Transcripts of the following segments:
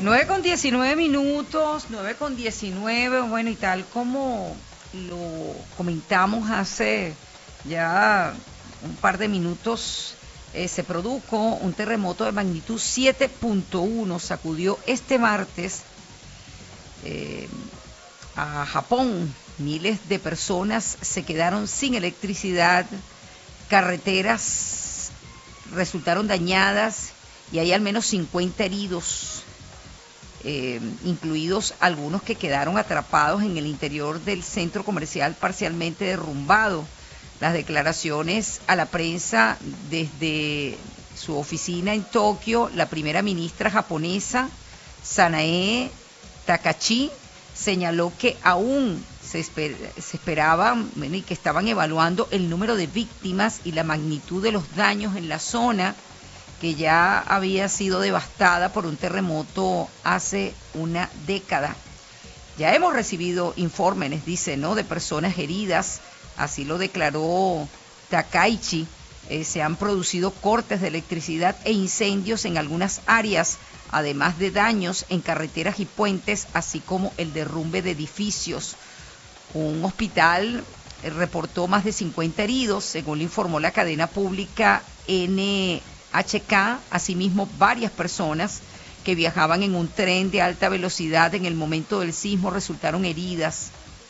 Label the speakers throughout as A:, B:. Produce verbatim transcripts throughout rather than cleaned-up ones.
A: nueve con diecinueve minutos, nueve con diecinueve, bueno, y tal como lo comentamos hace ya un par de minutos, eh, se produjo un terremoto de magnitud siete punto uno, sacudió este martes eh, a Japón. Miles de personas se quedaron sin electricidad, carreteras resultaron dañadas y hay al menos cincuenta heridos. Eh, incluidos algunos que quedaron atrapados en el interior del centro comercial parcialmente derrumbado. Las declaraciones a la prensa desde su oficina en Tokio, la primera ministra japonesa, Sanae Takachi, señaló que aún se, esper se esperaba bueno, y que estaban evaluando el número de víctimas y la magnitud de los daños en la zona, que ya había sido devastada por un terremoto hace una década. Ya hemos recibido informes, dice, ¿no?, de personas heridas, así lo declaró Takaichi. Eh, se han producido cortes de electricidad e incendios en algunas áreas, además de daños en carreteras y puentes, así como el derrumbe de edificios. Un hospital reportó más de cincuenta heridos, según le informó la cadena pública N H K. Asimismo, varias personas que viajaban en un tren de alta velocidad en el momento del sismo resultaron heridas.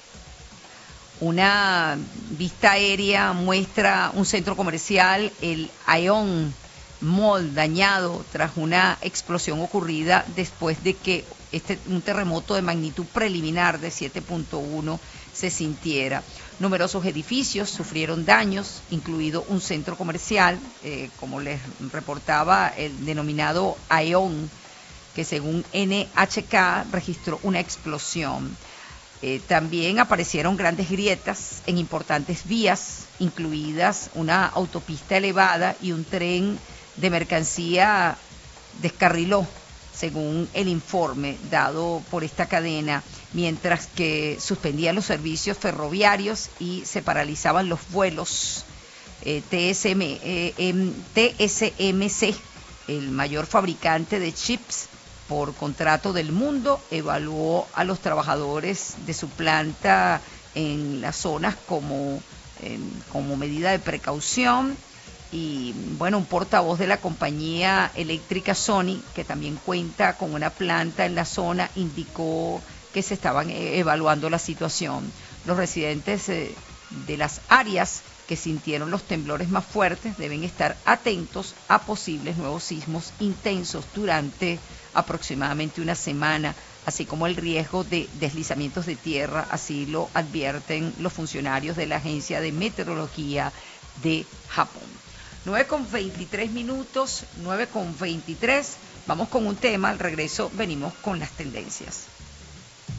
A: Una vista aérea muestra un centro comercial, el Aeon Mall, dañado tras una explosión ocurrida después de que este, un terremoto de magnitud preliminar de siete punto uno se sintiera. Numerosos edificios sufrieron daños, incluido un centro comercial, eh, como les reportaba el denominado Aeon, que según N H K registró una explosión. Eh, también aparecieron grandes grietas en importantes vías, incluidas una autopista elevada y un tren de mercancía descarriló, según el informe dado por esta cadena, mientras que suspendían los servicios ferroviarios y se paralizaban los vuelos. Eh, T S M, eh, eh, T S M C, el mayor fabricante de chips por contrato del mundo, evaluó a los trabajadores de su planta en las zonas como, eh, como medida de precaución. Y bueno, un portavoz de la compañía eléctrica Sony, que también cuenta con una planta en la zona, indicó que se estaban evaluando la situación. Los residentes eh, de las áreas que sintieron los temblores más fuertes deben estar atentos a posibles nuevos sismos intensos durante aproximadamente una semana, así como el riesgo de deslizamientos de tierra, así lo advierten los funcionarios de la Agencia de Meteorología de Japón. nueve con veintitrés minutos, nueve con veintitrés, vamos con un tema, al regreso venimos con las tendencias.